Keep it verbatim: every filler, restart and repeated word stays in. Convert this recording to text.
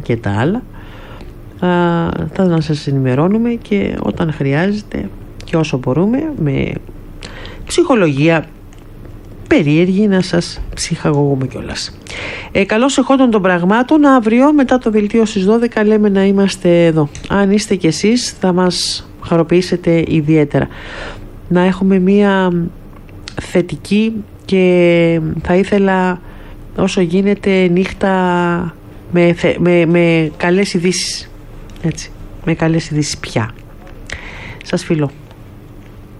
και τα άλλα. Θα να σας ενημερώνουμε και όταν χρειάζεται και όσο μπορούμε με ψυχολογία περίεργη να σας ψυχαγωγούμε κιόλας. Ε, καλώς εχόντων των πραγμάτων. Αύριο μετά το δελτίο στις δώδεκα λέμε να είμαστε εδώ. Αν είστε κι εσείς θα μας χαροποιήσετε ιδιαίτερα. Να έχουμε μία θετική και θα ήθελα όσο γίνεται νύχτα με, με, με καλές ειδήσεις. Έτσι, με καλές ειδήσεις πια. Σας φιλώ.